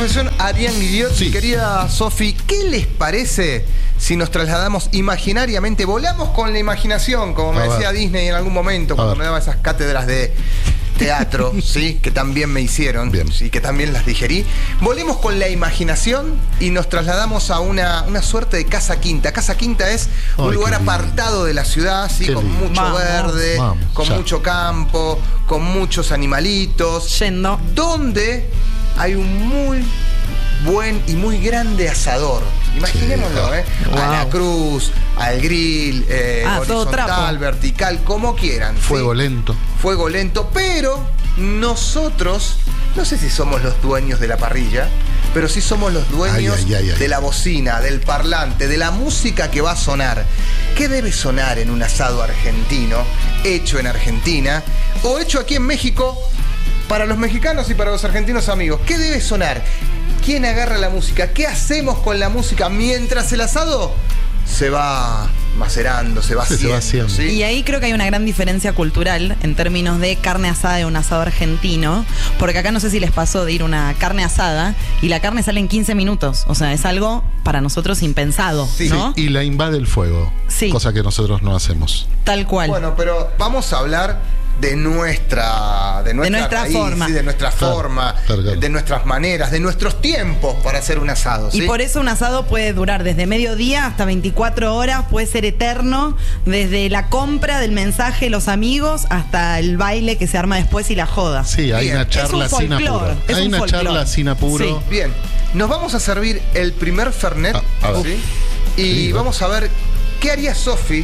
profesión Arián Guillot. Sí. Querida Sofi, ¿qué les parece si nos trasladamos imaginariamente? Volamos con la imaginación, como me decía Disney en algún momento, cuando me daba esas cátedras de teatro, ¿sí? Que también me hicieron, y que también las digerí. Volemos con la imaginación y nos trasladamos a una suerte de casa quinta. Casa quinta es un lugar apartado de la ciudad, ¿sí? Con mucho verde, con mucho campo, con muchos animalitos. Donde hay un muy buen y muy grande asador. Imaginémoslo, a la cruz, al grill, horizontal, vertical, como quieran. Fuego lento. Fuego lento, pero nosotros, no sé si somos los dueños de la parrilla, pero sí somos los dueños de la bocina, del parlante, de la música que va a sonar. ¿Qué debe sonar en un asado argentino, hecho en Argentina, o hecho aquí en México, para los mexicanos y para los argentinos amigos? ¿Qué debe sonar? ¿Quién agarra la música? ¿Qué hacemos con la música mientras el asado se va macerando, se va haciendo? ¿Sí? Y ahí creo que hay una gran diferencia cultural en términos de carne asada de un asado argentino, porque acá no sé si les pasó de ir a una carne asada y la carne sale en 15 minutos. O sea, es algo para nosotros impensado, ¿no? Sí, y la invade el fuego, cosa que nosotros no hacemos. Tal cual. Bueno, pero vamos a hablar de nuestra raíz, forma, ¿sí? De nuestra forma, de nuestras maneras, de nuestros tiempos para hacer un asado, ¿sí? Y por eso un asado puede durar desde mediodía hasta 24 horas, puede ser eterno, desde la compra del mensaje, los amigos, hasta el baile que se arma después y la joda. Sí, hay una charla sin apuro. Hay una charla sin apuro. Sí. Bien, nos vamos a servir el primer Fernet, ¿sí? Y vamos a ver qué haría Sofi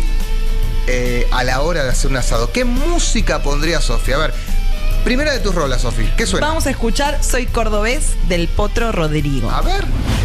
a la hora de hacer un asado. ¿Qué música pondría Sofi? A ver, primera de tus rolas, Sofi, ¿qué suena? Vamos a escuchar Soy Cordobés del Potro Rodrigo. A ver.